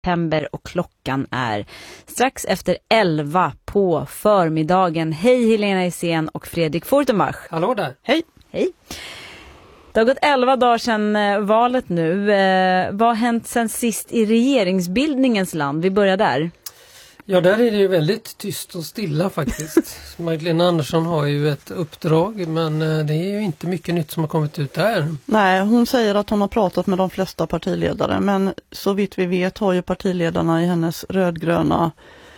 september och klockan är strax efter 11 på förmiddagen. Hej Helena Isén och Fredrik Fortenbach. Hallå där. Hej. Hej. Det har gått 11 dagar sedan valet nu. Vad har hänt sedan sist i regeringsbildningens land? Vi börjar där. Ja, där är det ju väldigt tyst och stilla faktiskt. Magdalena Andersson har ju ett uppdrag, men det är ju inte mycket nytt som har kommit ut där. Nej, hon säger att hon har pratat med de flesta partiledare, men så vitt vi vet har ju partiledarna i hennes rödgröna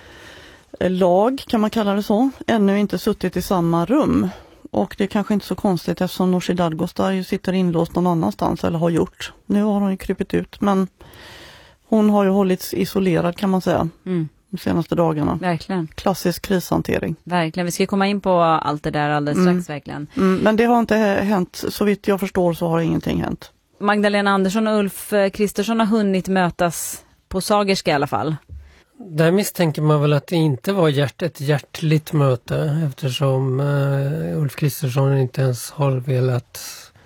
lag, kan man kalla det så, ännu inte suttit i samma rum. Och det är kanske inte så konstigt eftersom Nooshi Dadgostar ju sitter inlåst någon annanstans eller har gjort. Nu har hon ju krypit ut, men hon har ju hållits isolerad kan man säga. De senaste dagarna. Verkligen. Klassisk krishantering. Verkligen. Vi ska komma in på allt det där alldeles strax verkligen. Men det har inte hänt. Så vitt jag förstår så har ingenting hänt. Magdalena Andersson och Ulf Kristersson har hunnit mötas på Sagerska i alla fall. Där misstänker man väl att det inte var ett hjärtligt möte eftersom Ulf Kristersson inte ens har velat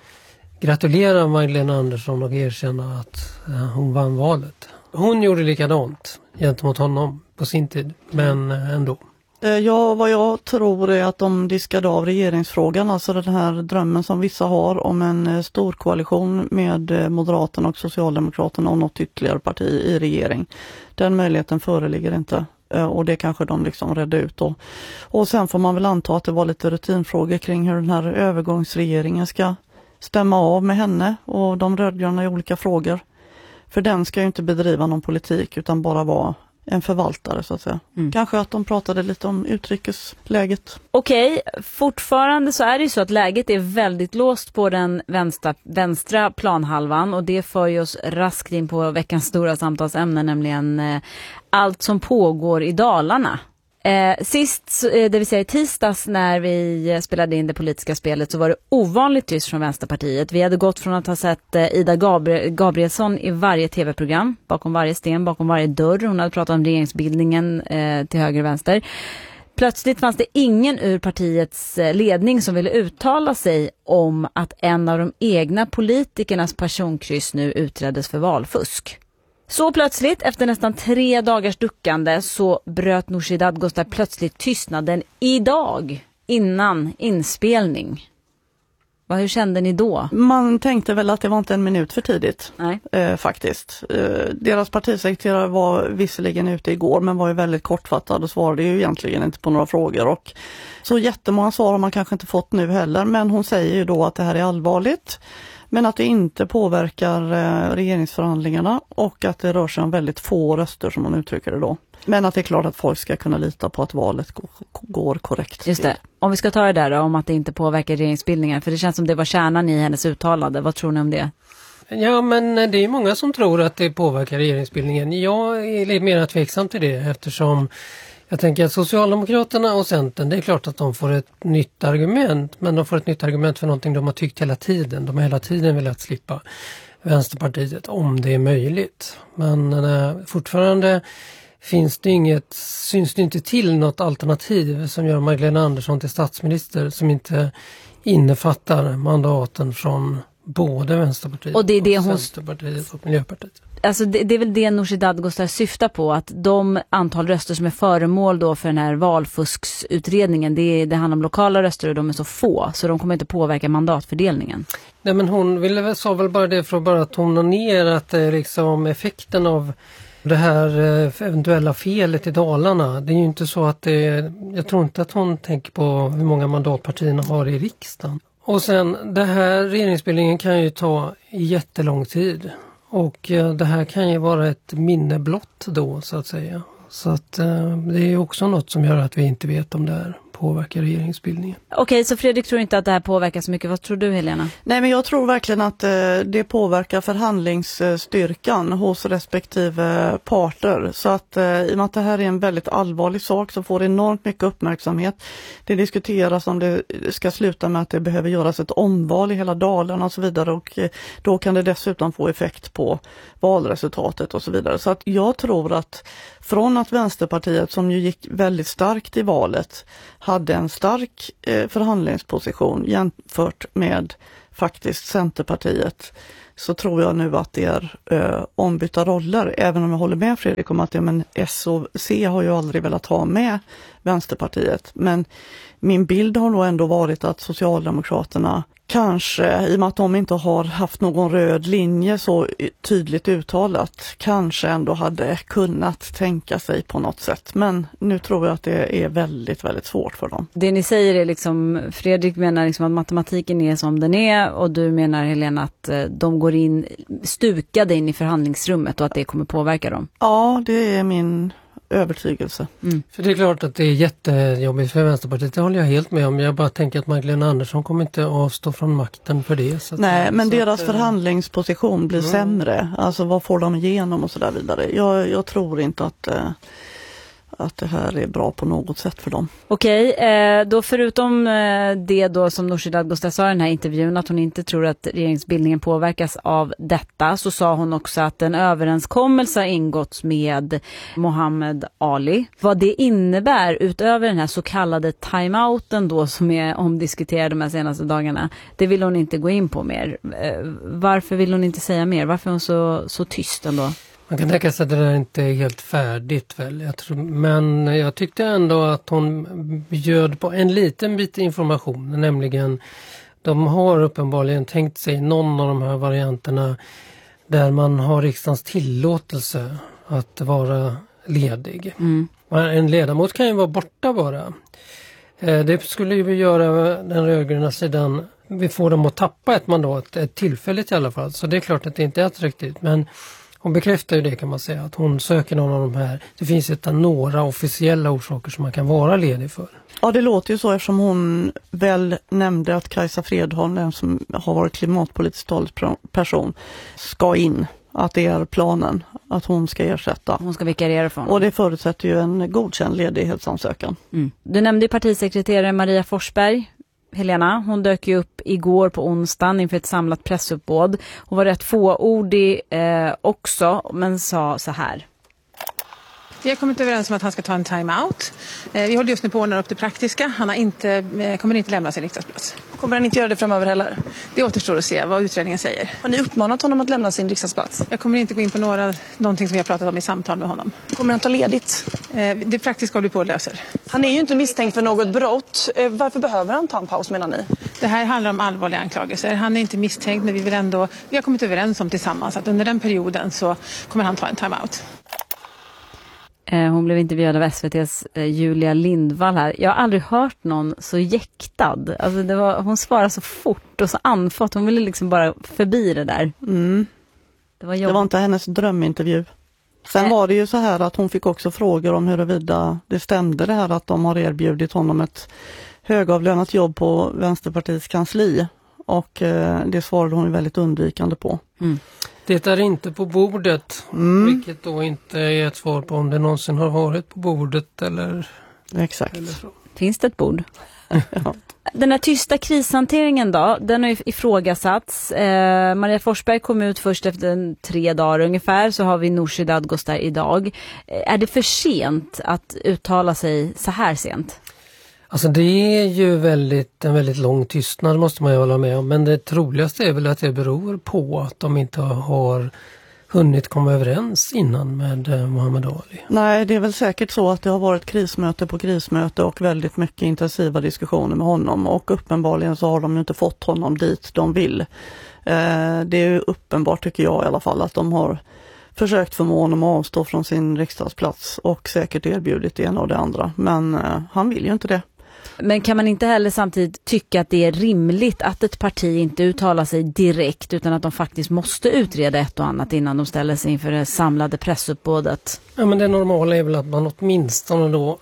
gratulera Magdalena Andersson och erkänna att hon vann valet. Hon gjorde likadant gentemot honom på sin tid, men ändå. Ja, vad jag tror är att de diskade av regeringsfrågan, alltså den här drömmen som vissa har om en stor koalition med Moderaterna och Socialdemokraterna och något ytterligare parti i regering. Den möjligheten föreligger inte och det kanske de liksom redde ut då. Och sen får man väl anta att det var lite rutinfrågor kring hur den här övergångsregeringen ska stämma av med henne och de rödgröna i olika frågor. För den ska ju inte bedriva någon politik utan bara vara en förvaltare så att säga. Kanske att de pratade lite om utrikesläget. Okej, fortfarande så är det ju så att läget är väldigt låst på den vänstra planhalvan och det för ju oss raskt in på veckans stora samtalsämne, nämligen allt som pågår i Dalarna. Sist, det vill säga i tisdags när vi spelade in det politiska spelet, så var det ovanligt tyst från Vänsterpartiet. Vi hade gått från att ha sett Ida Gabrielsson i varje tv-program, bakom varje sten, bakom varje dörr. Hon hade pratat om regeringsbildningen till höger och vänster. Plötsligt fanns det ingen ur partiets ledning som ville uttala sig om att en av de egna politikernas personkryss nu utreddes för valfusk. Så plötsligt, efter nästan 3 dagars duckande, så bröt Nooshi Dadgostar plötsligt tystnaden idag, innan inspelning. Hur kände ni då? Man tänkte väl att det var inte en minut för tidigt. Nej. Faktiskt. Deras partisekreterare var visserligen ute igår men var ju väldigt kortfattad och svarade ju egentligen inte på några frågor. Och så jättemånga svar har man kanske inte fått nu heller, men hon säger ju då att det här är allvarligt. Men att det inte påverkar regeringsförhandlingarna och att det rör sig om väldigt få röster som hon uttrycker det då. Men att det är klart att folk ska kunna lita på att valet går korrekt. Just det. Om vi ska ta det där då, om att det inte påverkar regeringsbildningen, för det känns som det var kärnan i hennes uttalande. Vad tror ni om det? Ja, men det är många som tror att det påverkar regeringsbildningen. Jag är lite mer tveksam till det eftersom jag tänker att Socialdemokraterna och Centern, det är klart att de får ett nytt argument, men de får ett nytt argument för någonting de har tyckt hela tiden. De har hela tiden velat slippa Vänsterpartiet om det är möjligt. Men fortfarande syns det inte till något alternativ som gör Magdalena Andersson till statsminister som inte innefattar mandaten från både Vänsterpartiet och Centerpartiet och Miljöpartiet. Alltså det är väl det Nooshi Dadgostar syftar på, att de antal röster som är föremål då för den här valfusksutredningen, det handlar om lokala röster och de är så få så de kommer inte påverka mandatfördelningen. Nej, men hon sa väl bara det för att bara tona ner att liksom effekten av det här eventuella felet i Dalarna, det är ju inte så att jag tror inte att hon tänker på hur många mandatpartierna har i riksdagen. Och sen, det här regeringsbildningen kan ju ta jättelång tid. Och det här kan ju vara ett minneblott då så att säga. Så att det är också något som gör att vi inte vet om det här påverkar regeringsbildningen. Okej, så Fredrik tror inte att det här påverkar så mycket. Vad tror du, Helena? Nej, men jag tror verkligen att det påverkar förhandlingsstyrkan hos respektive parter. Så att i och med att det här är en väldigt allvarlig sak så får det enormt mycket uppmärksamhet. Det diskuteras om det ska sluta med att det behöver göras ett omval i hela Dalarna och så vidare. Och då kan det dessutom få effekt på valresultatet och så vidare. Så att jag tror att från att Vänsterpartiet, som ju gick väldigt starkt i valet, hade en stark förhandlingsposition jämfört med faktiskt Centerpartiet, så tror jag nu att det är ombytta roller, även om jag håller med Fredrik om att S och C har ju aldrig velat ha med Vänsterpartiet. Men min bild har nog ändå varit att Socialdemokraterna kanske, i och med att de inte har haft någon röd linje så tydligt uttalat, kanske ändå hade kunnat tänka sig på något sätt. Men nu tror jag att det är väldigt, väldigt svårt för dem. Det ni säger är liksom, Fredrik menar liksom att matematiken är som den är, och du menar, Helena, att de går in stukade in i förhandlingsrummet och att det kommer påverka dem. Ja, det är min övertygelse. För det är klart att det är jättejobbigt för Vänsterpartiet, det håller jag helt med om. Jag bara tänker att Magdalena Andersson kommer inte avstå från makten för det. Så nej, men deras förhandlingsposition blir sämre. Alltså vad får de igenom och så där vidare. Jag tror inte att det här är bra på något sätt för dem. Okej, då förutom det då som Nooshi Dadgostar sa i den här intervjun, att hon inte tror att regeringsbildningen påverkas av detta, så sa hon också att en överenskommelse har ingåtts med Mohammed Ali. Vad det innebär utöver den här så kallade timeouten då som är omdiskuterad de här senaste dagarna, det vill hon inte gå in på mer. Varför vill hon inte säga mer? Varför är hon så tyst ändå? Man kan tänka sig att det där inte är helt färdigt väl. Men jag tyckte ändå att hon bjöd på en liten bit information. Nämligen, de har uppenbarligen tänkt sig någon av de här varianterna där man har riksdagens tillåtelse att vara ledig. En ledamot kan ju vara borta bara. Det skulle ju göra den rödgröna sidan, vi får dem att tappa ett mandat, ett tillfälligt i alla fall. Så det är klart att det inte är attraktivt, men hon bekräftar ju det, kan man säga, att hon söker någon av de här. Det finns några officiella orsaker som man kan vara ledig för. Ja, det låter ju så eftersom hon väl nämnde att Kajsa Fredholm, den som har varit klimatpolitisk talesperson, ska in. Att det är planen, att hon ska ersätta. Hon ska vikariera för honom. Och det förutsätter ju en godkänd ledighetsansökan. Du nämnde ju partisekreterare Maria Forsberg. Helena, hon dök ju upp igår på onsdagen inför ett samlat pressuppbåd. Hon var rätt fåordig också, men sa så här. Vi har kommit överens om att han ska ta en time-out. Vi håller just nu på att ordna upp det praktiska. Han kommer inte lämna sin riksdagsplats. Kommer han inte göra det framöver heller? Det återstår att se vad utredningen säger. Har ni uppmanat honom att lämna sin riksdagsplats? Jag kommer inte gå in på någonting som vi har pratat om i samtal med honom. Kommer han ta ledigt? Det praktiska håller vi på att lösa. Han är ju inte misstänkt för något brott. Varför behöver han ta en paus, menar ni? Det här handlar om allvarliga anklagelser. Han är inte misstänkt, men vi har kommit överens om tillsammans att under den perioden så kommer han ta en time-out. Hon blev intervjuad av SVT:s Julia Lindvall här. Jag har aldrig hört någon så jäktad. Alltså hon svarade så fort och så andfått. Hon ville liksom bara förbi det där. Det var inte hennes drömintervju. Sen var det ju så här att hon fick också frågor om huruvida det stämde det här att de har erbjudit honom ett högavlönat jobb på Vänsterpartiets kansli. Och det svarade hon väldigt undvikande på. Det är inte på bordet, vilket då inte är ett svar på om det någonsin har varit på bordet eller... Exakt. Eller så. Finns det ett bord? Ja. Den här tysta krishanteringen då, den har ju ifrågasatts. Maria Forsberg kom ut först efter 3 dagar ungefär, så har vi Nooshi Dadgostar idag. Är det för sent att uttala sig så här sent? Alltså det är ju en väldigt lång tystnad, måste man ju hålla med om. Men det troligaste är väl att det beror på att de inte har hunnit komma överens innan med Mohammed Ali. Nej, det är väl säkert så att det har varit krismöte på krismöte och väldigt mycket intensiva diskussioner med honom. Och uppenbarligen så har de ju inte fått honom dit de vill. Det är ju uppenbart, tycker jag i alla fall, att de har försökt förmå honom att avstå från sin riksdagsplats och säkert erbjudit det ena och det andra. Men han vill ju inte det. Men kan man inte heller samtidigt tycka att det är rimligt att ett parti inte uttalar sig direkt utan att de faktiskt måste utreda ett och annat innan de ställer sig inför det samlade pressuppbådet? Ja, men det normala är väl att man åtminstone då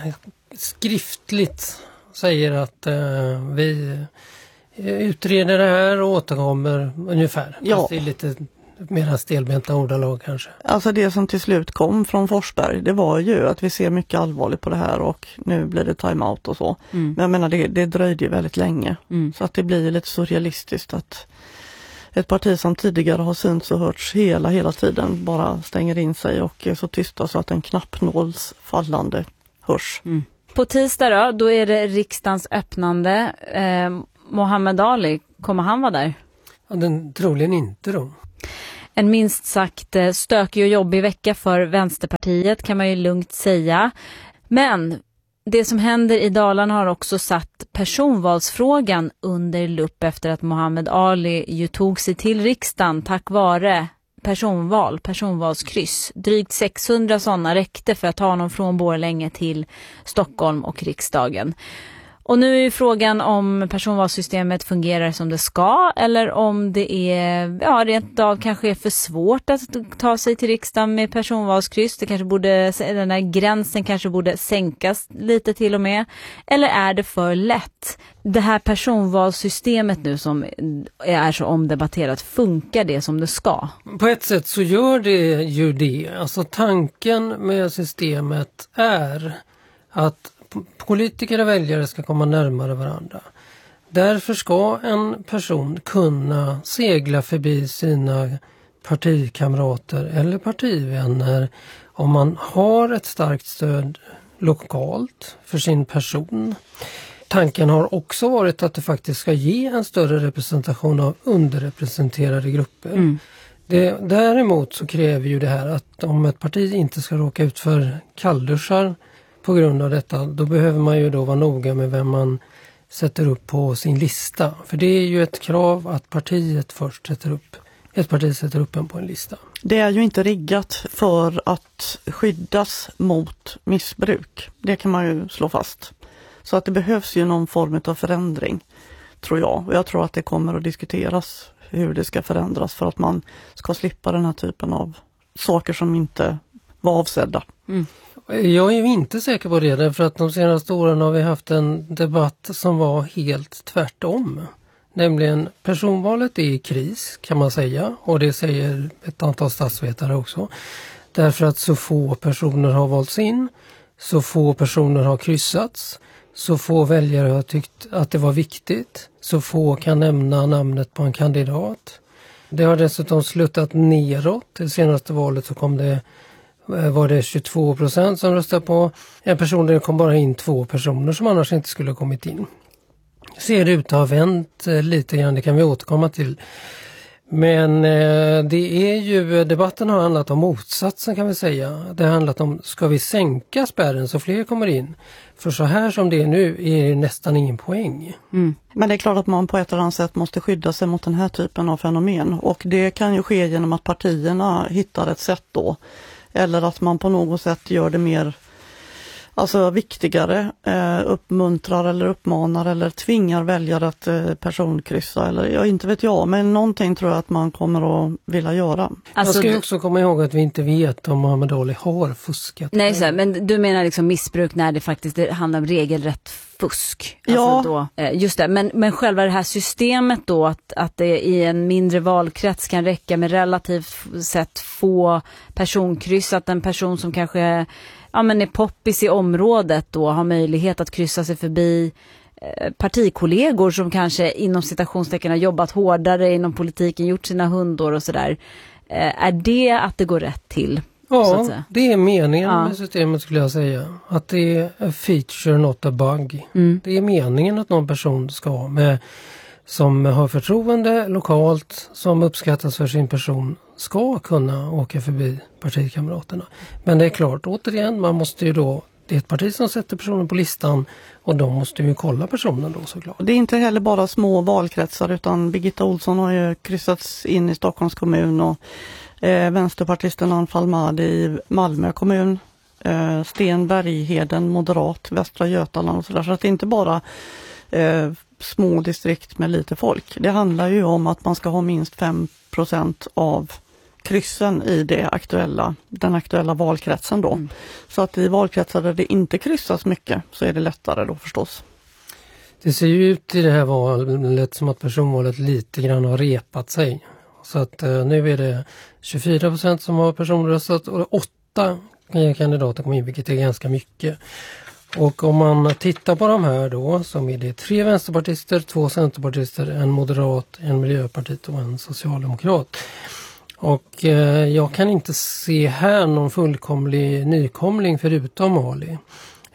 skriftligt säger att vi utreder det här och återkommer ungefär. Ja. Fast det är lite mer stelbenta ordalag kanske. Alltså det som till slut kom från Forsberg, det var ju att vi ser mycket allvarligt på det här och nu blir det time-out och så. Men jag menar det dröjde ju väldigt länge. Så att det blir lite surrealistiskt att ett parti som tidigare har synts och hörts hela tiden bara stänger in sig och är så tysta så att en knappnåls fallande hörs. På tisdag då är det riksdagens öppnande. Mohammed Ali Kommer han vara där? Ja, troligen inte då. En minst sagt stökig och jobbig vecka för Vänsterpartiet kan man ju lugnt säga. Men det som händer i Dalarna har också satt personvalsfrågan under lupp efter att Mohammed Ali ju tog sig till riksdagen tack vare personvalskryss. Drygt 600 sådana räckte för att ta honom från Borlänge till Stockholm och riksdagen. Och nu är ju frågan om personvalssystemet fungerar som det ska eller om det är rent av kanske är för svårt att ta sig till riksdagen med personvalskryss. Den här gränsen kanske borde sänkas lite till och med. Eller är det för lätt? Det här personvalssystemet nu som är så omdebatterat, funkar det som det ska? På ett sätt så gör det ju det. Alltså tanken med systemet är att politiker och väljare ska komma närmare varandra. Därför ska en person kunna segla förbi sina partikamrater eller partivänner om man har ett starkt stöd lokalt för sin person. Tanken har också varit att det faktiskt ska ge en större representation av underrepresenterade grupper. Däremot så kräver ju det här att om ett parti inte ska råka ut för kallduschar på grund av detta, då behöver man ju då vara noga med vem man sätter upp på sin lista. För det är ju ett krav att partiet först ett parti sätter upp en på en lista. Det är ju inte riggat för att skyddas mot missbruk. Det kan man ju slå fast. Så att det behövs ju någon form av förändring, tror jag. Och jag tror att det kommer att diskuteras hur det ska förändras för att man ska slippa den här typen av saker som inte var avsedda. Jag är ju inte säker på det, därför att de senaste åren har vi haft en debatt som var helt tvärtom. Nämligen personvalet är i kris kan man säga, och det säger ett antal statsvetare också. Därför att så få personer har valts in, så få personer har kryssats, så få väljare har tyckt att det var viktigt, så få kan nämna namnet på en kandidat. Det har dessutom sluttat neråt. Till senaste valet så var det 22% som röstade på en person där det kom bara in 2 personer som annars inte skulle ha kommit in. Ser det ut att ha vänt lite grann, det kan vi återkomma till. Men det är ju, debatten har handlat om motsatsen kan vi säga. Det har handlat om, ska vi sänka spärren så fler kommer in? För så här som det är nu är det nästan ingen poäng. Men det är klart att man på ett eller annat sätt måste skydda sig mot den här typen av fenomen. Och det kan ju ske genom att partierna hittar ett sätt då. Eller att man på något sätt gör det mer viktigare, uppmuntrar eller uppmanar eller tvingar väljare att personkryssa eller inte vet jag, men någonting tror jag att man kommer att vilja göra. Jag ska ju också komma ihåg att vi inte vet om Mohammed Ali har fuskat. Nej, men du menar liksom missbruk när det faktiskt handlar om regelrätt fusk. Ja. Då, just det, men själva det här systemet då att det i en mindre valkrets kan räcka med relativt sett få personkryss, att en person som kanske är poppis i området då har möjlighet att kryssa sig förbi partikollegor som kanske inom citationstecken har jobbat hårdare inom politiken, gjort sina hundår och sådär. Är det att det går rätt till? Ja, det är meningen med systemet skulle jag säga. Att det är a feature, not a bug. Det är meningen att någon person som har förtroende lokalt, som uppskattas för sin person, ska kunna åka förbi partikamraterna. Men det är klart, återigen, man måste ju då, det är ett parti som sätter personen på listan och de måste ju kolla personen då såklart. Det är inte heller bara små valkretsar utan Birgitta Olsson har ju kryssats in i Stockholms kommun och vänsterpartisten Anfal Madi i Malmö kommun, Sten Bergheden, moderat, Västra Götaland och sådär. Så att det är inte bara små distrikt med lite folk. Det handlar ju om att man ska ha minst 5% av kryssen i den aktuella valkretsen då. Så att i valkretsar där det inte kryssas mycket så är det lättare då förstås. Det ser ju ut i det här valet som att personvalet lite grann har repat sig. Så att nu är det 24% som har personröstat och 8 kandidater kom in, vilket är ganska mycket. Och om man tittar på de här då, så är det 3 vänsterpartister, 2 centerpartister, en moderat, en miljöpartist och en socialdemokrat. Och jag kan inte se här någon fullkomlig nykomling förutom Ali.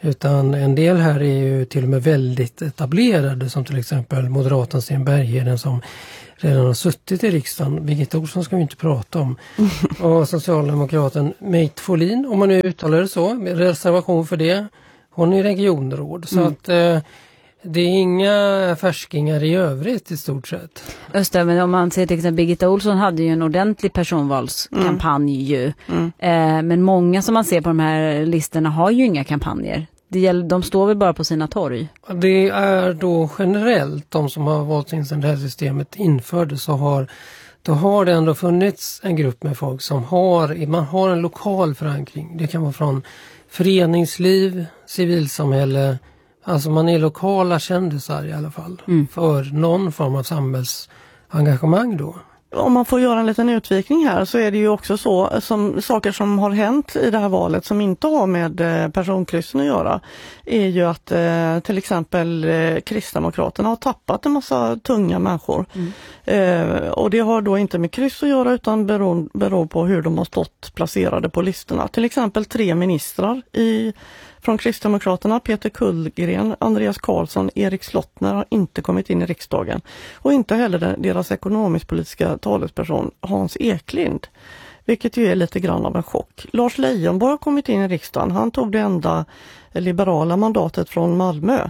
Utan en del här är ju till och med väldigt etablerade, som till exempel moderaten Sten Bergheden som redan har suttit i riksdagen. Birgitta Ohlsson ska vi inte prata om. Och socialdemokraten Meit Folin, om man nu uttalar det så, med reservation för det. Hon är regionråd. Så att det är inga färskingar i övrigt i stort sett. Just det, men om man ser till exempel Birgitta Ohlsson hade ju en ordentlig personvalskampanj ju. Men många som man ser på de här listorna har ju inga kampanjer. De står väl bara på sina torg? Det är då generellt de som har valt in sedan det här systemet infördes, då har det ändå funnits en grupp med folk som man har en lokal förankring. Det kan vara från föreningsliv, civilsamhälle, alltså man är lokala kändisar i alla fall för någon form av samhällsengagemang då. Om man får göra en liten utvikning här så är det ju också så som saker som har hänt i det här valet som inte har med personkryssen att göra är ju att till exempel Kristdemokraterna har tappat en massa tunga människor. Och det har då inte med kryss att göra utan beror på hur de har stått placerade på listorna. Till exempel 3 ministrar från Kristdemokraterna, Peter Kullgren, Andreas Karlsson, Erik Slottner har inte kommit in i riksdagen. Och inte heller deras ekonomisk-politiska talesperson Hans Eklind. Vilket ju är lite grann av en chock. Lars Leijonborg har kommit in i riksdagen. Han tog det enda liberala mandatet från Malmö.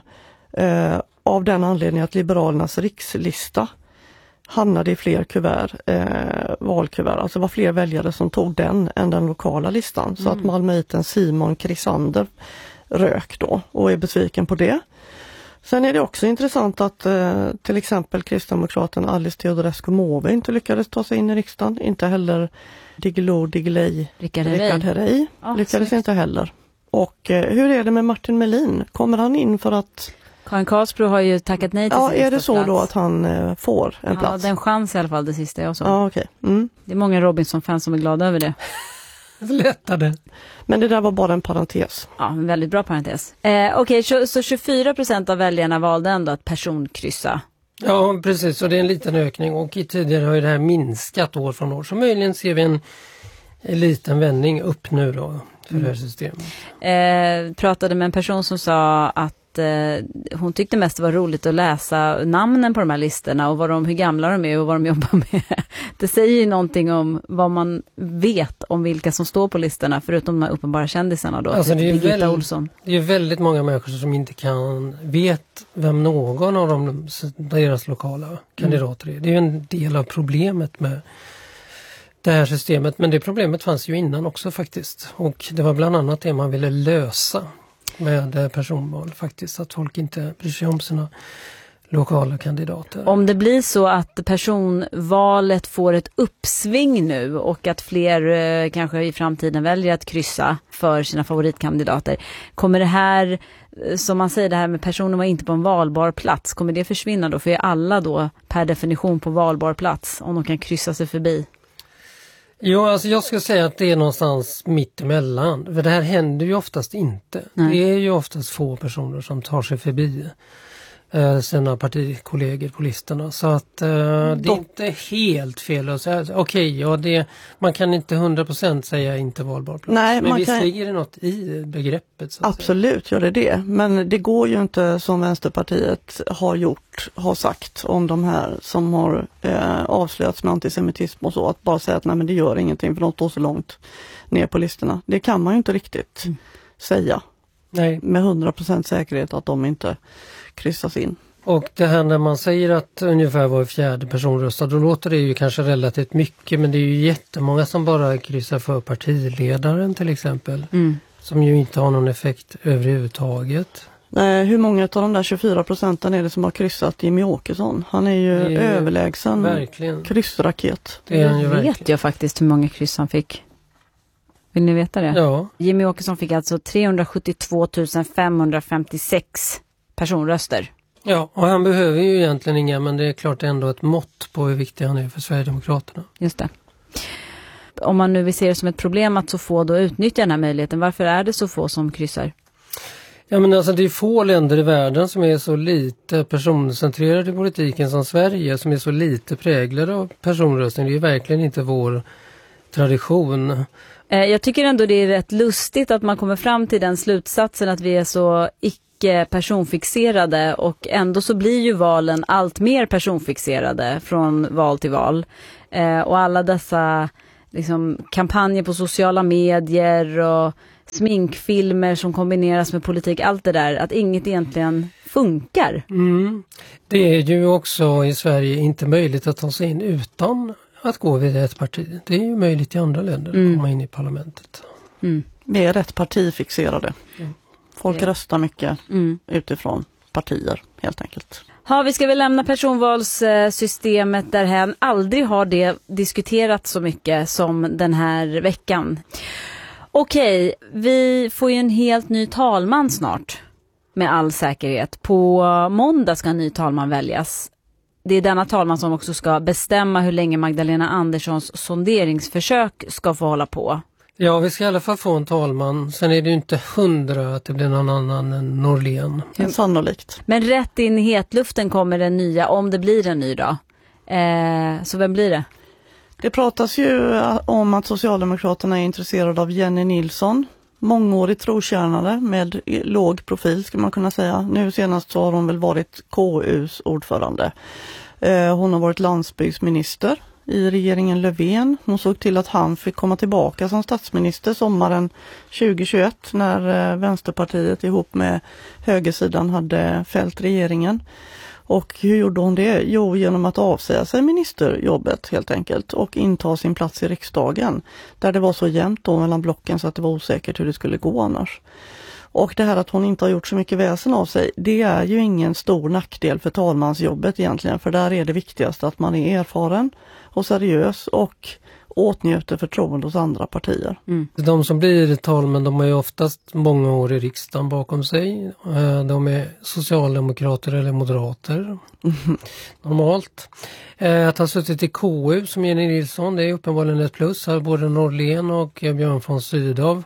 Av den anledningen att Liberalernas rikslista hamnade i fler valkuvert. Alltså det var fler väljare som tog den än den lokala listan. Så att malmöiten Simon Krisander rök då och är besviken på det. Sen är det också intressant att till exempel Kristdemokraten Alice Teodorescu Måwe inte lyckades ta sig in i riksdagen. Inte heller Rickard Herrey lyckades inte heller. Och hur är det med Martin Melin? Kommer han in för att... Karin Karlsbro har ju tackat nej till sin är det så då att han får en plats? Ja, den chans i alla fall det sista jag såg. Ja, okej. Det är många Robinson-fans som är glada över det. Lättade. Men det där var bara en parentes. Ja, en väldigt bra parentes. Okej, så 24% av väljarna valde ändå att personkryssa. Ja, precis. Och det är en liten ökning. Och tidigare har ju det här minskat år från år. Så möjligen ser vi en liten vändning upp nu då för det här systemet. Pratade med en person som sa att hon tyckte mest det var roligt att läsa namnen på de här listorna och hur gamla de är och vad de jobbar med. Det säger ju någonting om vad man vet om vilka som står på listorna förutom de här uppenbara kändisarna då. Alltså Birgitta Ohlsson. Det är väldigt många människor som inte vet vem någon av deras lokala kandidater är. Det är ju en del av problemet med det här systemet, men det problemet fanns ju innan också faktiskt. Och det var bland annat det man ville lösa med personval faktiskt, att folk inte bryr sig om sina lokala kandidater. Om det blir så att personvalet får ett uppsving nu och att fler kanske i framtiden väljer att kryssa för sina favoritkandidater, kommer det här, som man säger, det här med personen var inte på en valbar plats, kommer det försvinna då? För är alla då per definition på valbar plats om de kan kryssa sig förbi? Jo, alltså jag skulle säga att det är någonstans mitt emellan. För det här händer ju oftast inte. Nej. Det är ju oftast få personer som tar sig förbi sina partikollegor på listorna. Så att det är inte helt fel att säga. Man kan inte 100% säga inte valbar plats. Nej, men visst ligger det något i begreppet. Så absolut gör det. Men det går ju inte som Vänsterpartiet har sagt om de här som har avslöjats med antisemitism och så, att bara säga att nej, men det gör ingenting för de står så långt ner på listorna. Det kan man ju inte riktigt säga. Nej. Med 100% säkerhet att de inte kryssas in. Och det här när man säger att ungefär var fjärde person röstar, då låter det ju kanske relativt mycket, men det är ju jättemånga som bara kryssar för partiledaren till exempel. Som ju inte har någon effekt överhuvudtaget. Hur många av de där 24% är det som har kryssat Jimmie Åkesson? Han är ju överlägsen verkligen kryssraket. Det vet jag faktiskt hur många kryss han fick. Vill ni veta det? Ja. Jimmie Åkesson fick alltså 372 556 personröster. Ja, och han behöver ju egentligen inga, men det är klart ändå ett mått på hur viktig han är för Sverigedemokraterna. Just det. Om man nu vill se det som ett problem att så få då utnyttjar den här möjligheten, varför är det så få som kryssar? Ja, men alltså det är få länder i världen som är så lite personcentrerade i politiken som Sverige, som är så lite präglade av personröstning. Det är verkligen inte vår tradition. Jag tycker ändå det är rätt lustigt att man kommer fram till den slutsatsen att vi är så personfixerade, och ändå så blir ju valen allt mer personfixerade från val till val. Och alla dessa liksom kampanjer på sociala medier och sminkfilmer som kombineras med politik, allt det där, att inget egentligen funkar. Det är ju också i Sverige inte möjligt att ta sig in utan att gå vid ett parti. Det är ju möjligt i andra länder att komma in i parlamentet. Vi är rätt partifixerade. Folk röstar mycket utifrån partier helt enkelt. Ja, vi ska väl lämna personvalssystemet därhän. Aldrig har det diskuterats så mycket som den här veckan. Okej, vi får ju en helt ny talman snart. Med all säkerhet. På måndag ska en ny talman väljas. Det är denna talman som också ska bestämma hur länge Magdalena Anderssons sonderingsförsök ska få hålla på. Ja, vi ska i alla fall få en talman. Sen är det ju inte 100 att det blir någon annan än Norlén. Sannolikt. Men rätt in i hetluften kommer den nya, om det blir en ny då. Så vem blir det? Det pratas ju om att Socialdemokraterna är intresserade av Jenny Nilsson. Mångårig trotjänare med låg profil ska man kunna säga. Nu senast så har hon väl varit KUs ordförande. Hon har varit landsbygdsminister i regeringen Löfven. Hon såg till att han fick komma tillbaka som statsminister sommaren 2021 när Vänsterpartiet ihop med högersidan hade fällt regeringen. Och hur gjorde hon det? Jo, genom att avsäga sig ministerjobbet helt enkelt och inta sin plats i riksdagen. Där det var så jämnt då mellan blocken så att det var osäkert hur det skulle gå annars. Och det här att hon inte har gjort så mycket väsen av sig, det är ju ingen stor nackdel för talmansjobbet egentligen. För där är det viktigaste att man är erfaren och seriös och åtnjuter förtroende hos andra partier. De som blir talmän, de har ju oftast många år i riksdagen bakom sig. De är socialdemokrater eller moderater. Normalt. Att ha suttit i KU som Jenny Nilsson, det är uppenbarligen ett plus. Här både Norlén och Björn von Sydow.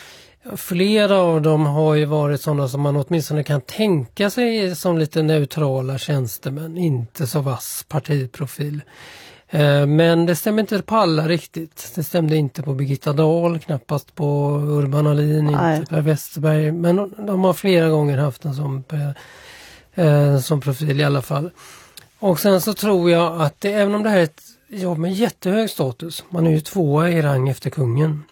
Flera av dem har ju varit sådana som man åtminstone kan tänka sig som lite neutrala tjänstemän, inte så vass partiprofil. Men det stämmer inte på alla riktigt. Det stämde inte på Birgitta Dahl, knappast på Urban Ahlin, inte Per Westerberg. Men de har flera gånger haft en som profil i alla fall. Och sen så tror jag att även om det här är ett jobb med jättehög status, man är ju 2 i rang efter kungen,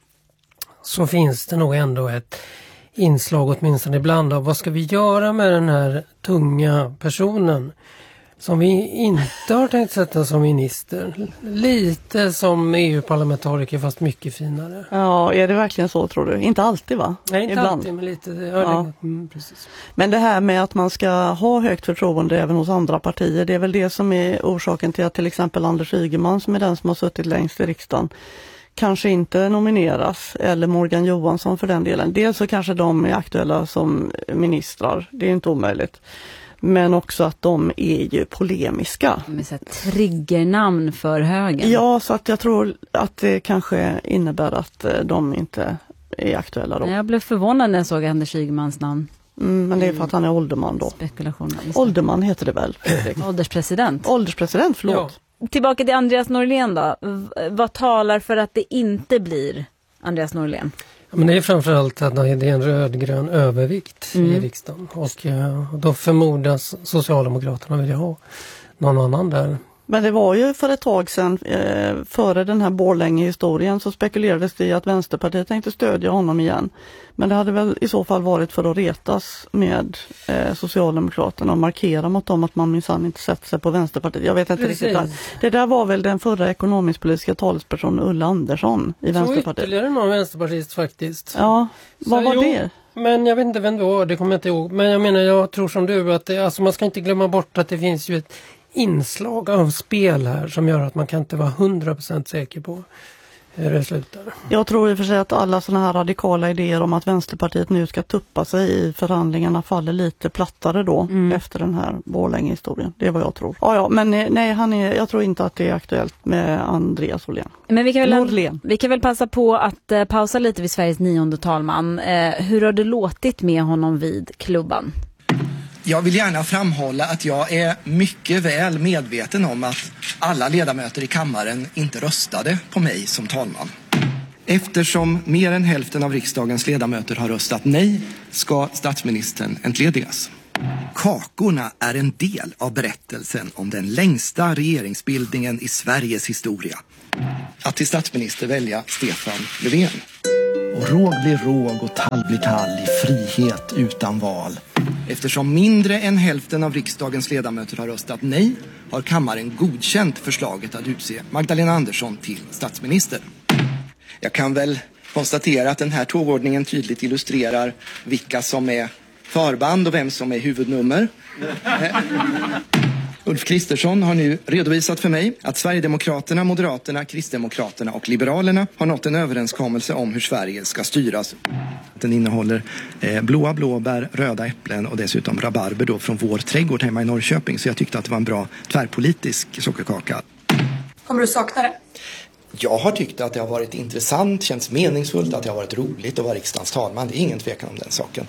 så finns det nog ändå ett inslag åtminstone ibland av vad ska vi göra med den här tunga personen som vi inte har tänkt sätta som minister. Lite som EU-parlamentariker fast mycket finare. Ja, är det verkligen så tror du? Inte alltid va? Nej, inte ibland. Alltid, men lite. Precis. Men det här med att man ska ha högt förtroende även hos andra partier, det är väl det som är orsaken till att till exempel Anders Ygeman, som är den som har suttit längst i riksdagen, kanske inte nomineras, eller Morgan Johansson för den delen. Dels så kanske de är aktuella som ministrar, det är inte omöjligt. Men också att de är ju polemiska. Med så triggernamn för högen. Ja, så att jag tror att det kanske innebär att de inte är aktuella då. Jag blev förvånad när jag såg Anders Ygemans namn. Men det är för att han är ålderman då. Spekulationer. Ålderman heter det väl? Ålderspresident. Ålderspresident, förlåt. Ja. Tillbaka till Andreas Norlén då. Vad talar för att det inte blir Andreas Norlén? Ja, men det är framförallt att det är en rödgrön övervikt i riksdagen. Och då förmodas Socialdemokraterna vilja ha någon annan där. Men det var ju för ett tag sedan, före den här Borlänge-historien, så spekulerades det i att Vänsterpartiet tänkte stödja honom igen. Men det hade väl i så fall varit för att retas med Socialdemokraterna och markera mot dem att man minsann inte sätter sig på Vänsterpartiet. Jag vet inte riktigt. Det där var väl den förra ekonomisk-politiska talespersonen Ulla Andersson i Vänsterpartiet. Så ytterligare någon vänsterpartist faktiskt. Ja, vad var det? Men jag vet inte vem det var, det kommer jag inte ihåg. Men jag menar, jag tror som du att alltså man ska inte glömma bort att det finns ju ett inslag av spel här som gör att man kan inte vara 100% säker på hur det slutar. Jag tror i och för sig att alla sådana här radikala idéer om att Vänsterpartiet nu ska tuppa sig i förhandlingarna faller lite plattare då efter den här Borlänge-historien. Det är vad jag tror. Ja, men nej, jag tror inte att det är aktuellt med Andreas Norlén. Men vi kan väl passa på att pausa lite vid Sveriges 9:e talman. Hur har det låtit med honom vid klubban? Jag vill gärna framhålla att jag är mycket väl medveten om att alla ledamöter i kammaren inte röstade på mig som talman. Eftersom mer än hälften av riksdagens ledamöter har röstat nej ska statsministern entledigas. Kakorna är en del av berättelsen om den längsta regeringsbildningen i Sveriges historia. Att till statsminister välja Stefan Löfven. Och råg blir råg och tall blir tall i frihet utan val. Eftersom mindre än hälften av riksdagens ledamöter har röstat nej har kammaren godkänt förslaget att utse Magdalena Andersson till statsminister. Jag kan väl konstatera att den här tågordningen tydligt illustrerar vilka som är förband och vem som är huvudnummer. Ulf Kristersson har nu redovisat för mig att Sverigedemokraterna, Moderaterna, Kristdemokraterna och Liberalerna har nått en överenskommelse om hur Sverige ska styras. Den innehåller blåa blåbär, röda äpplen och dessutom rabarber då från vår trädgård hemma i Norrköping. Så jag tyckte att det var en bra tvärpolitisk sockerkaka. Kommer du sakna det? Jag har tyckt att det har varit intressant, känts meningsfullt, att det har varit roligt att vara riksdagens talman. Det är ingen tvekan om den saken.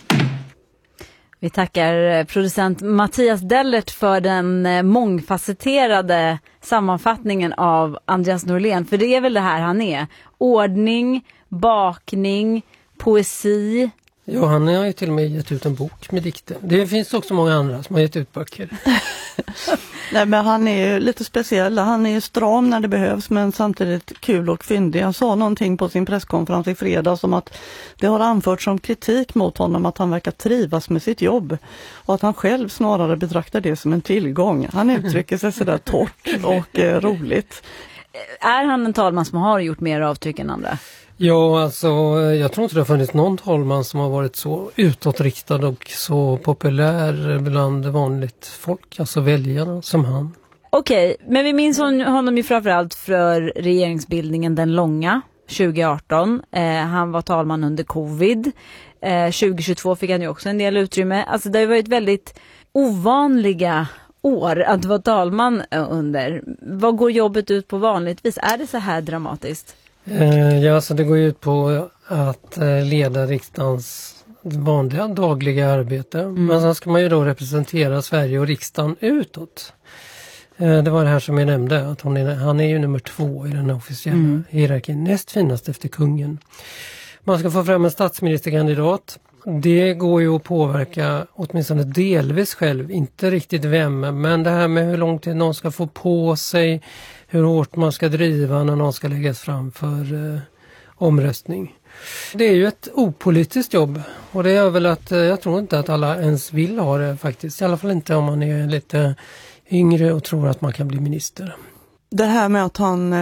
Vi tackar producent Mattias Dellert för den mångfacetterade sammanfattningen av Andreas Norlén. För det är väl det här han är. Ordning, bakning, poesi. Ja, han har ju till och med gett ut en bok med dikter. Det finns också många andra som har gett ut böcker. Nej, men han är ju lite speciell. Han är stram när det behövs men samtidigt kul och fyndig. Han sa någonting på sin presskonferens i fredags om att det har anförts som kritik mot honom att han verkar trivas med sitt jobb och att han själv snarare betraktar det som en tillgång. Han uttrycker sig sådär torrt och roligt. Är han en talman som har gjort mer avtryck än andra? Ja, alltså jag tror inte det har funnits någon talman som har varit så utåtriktad och så populär bland vanligt folk, alltså väljarna som han. Okej, men vi minns honom ju framförallt för regeringsbildningen den långa 2018. Han var talman under covid. 2022 fick han ju också en del utrymme. Alltså det har varit väldigt ovanliga år att vara talman under. Vad går jobbet ut på vanligtvis? Är det så här dramatiskt? Ja, så det går ut på att leda riksdagens vanliga dagliga arbete. Men sen ska man ju då representera Sverige och riksdagen utåt. Det var det här som jag nämnde, att han är ju nummer 2 i den officiella hierarkin, näst finast efter kungen. Man ska få fram en statsministerkandidat. Det går ju att påverka åtminstone delvis själv, inte riktigt vem, men det här med hur lång tid någon ska få på sig, hur hårt man ska driva när någon ska läggas fram för omröstning. Det är ju ett opolitiskt jobb och det är väl att jag tror inte att alla ens vill ha det faktiskt, i alla fall inte om man är lite yngre och tror att man kan bli minister. Det här med att han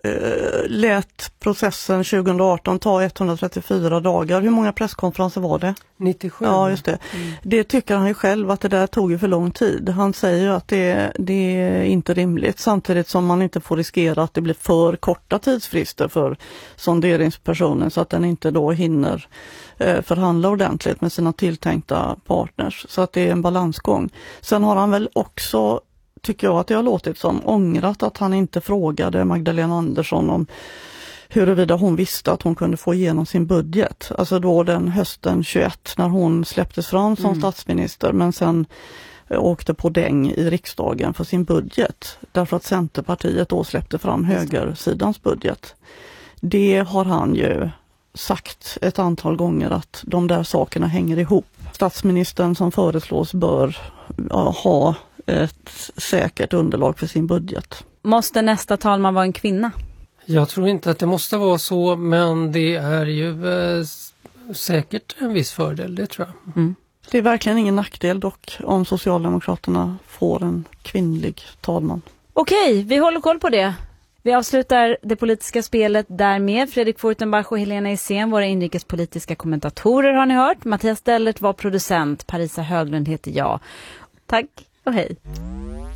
lät processen 2018 ta 134 dagar. Hur många presskonferenser var det? 97. Ja, just det. Det tycker han ju själv att det där tog ju för lång tid. Han säger ju att det är inte rimligt. Samtidigt som man inte får riskera att det blir för korta tidsfrister för sonderingspersonen så att den inte då hinner förhandla ordentligt med sina tilltänkta partners. Så att det är en balansgång. Sen har han väl också, tycker jag att det har låtit som, ångrat att han inte frågade Magdalena Andersson om huruvida hon visste att hon kunde få igenom sin budget. Alltså då den hösten 21 när hon släpptes fram som statsminister men sen åkte på däng i riksdagen för sin budget. Därför att Centerpartiet då släppte fram högersidans budget. Det har han ju sagt ett antal gånger att de där sakerna hänger ihop. Statsministern som föreslås bör ha ett säkert underlag för sin budget. Måste nästa talman vara en kvinna? Jag tror inte att det måste vara så, men det är ju säkert en viss fördel, det tror jag. Det är verkligen ingen nackdel dock om Socialdemokraterna får en kvinnlig talman. Okej, vi håller koll på det. Vi avslutar det politiska spelet därmed. Fredrik Furtenbach och Helena Isén, våra inrikespolitiska kommentatorer har ni hört. Mattias Dellert var producent, Parisa Höglund heter jag. Tack och hej.